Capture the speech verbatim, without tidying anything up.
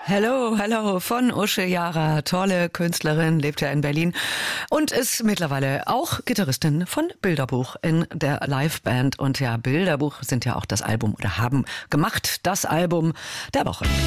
Hello, hello von Usche Jara, tolle Künstlerin, lebt ja in Berlin und ist mittlerweile auch Gitarristin von Bilderbuch in der Liveband. Und ja, Bilderbuch sind ja auch das Album oder haben gemacht das Album der Woche.